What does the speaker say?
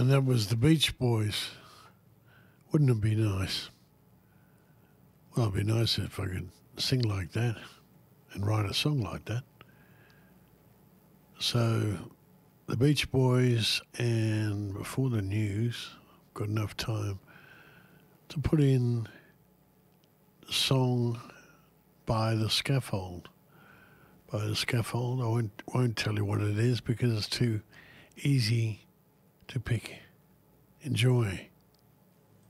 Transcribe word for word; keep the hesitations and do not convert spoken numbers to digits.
And that was the Beach Boys. Wouldn't it be nice? Well, it'd be nice if I could sing like that and write a song like that. So, the Beach Boys, and before the news, got enough time to put in the song By the Scaffold. By the Scaffold. I won't, won't tell you what it is because it's too easy to pick. Enjoy.